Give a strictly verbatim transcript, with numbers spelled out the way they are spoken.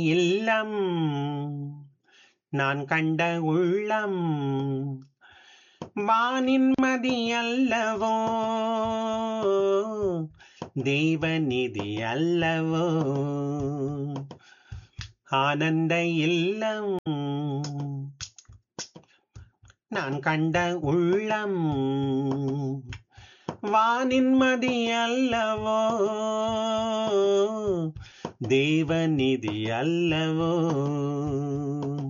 இல்லம் நான் கண்ட உள்ளம் வானின்மதி அல்லவோ தேவநிதி அல்லவோ ஆனந்த இல்லம் நான் கண்ட உள்ளம் வானின்மதி அல்லவோ தேவநிதி அல்லவோ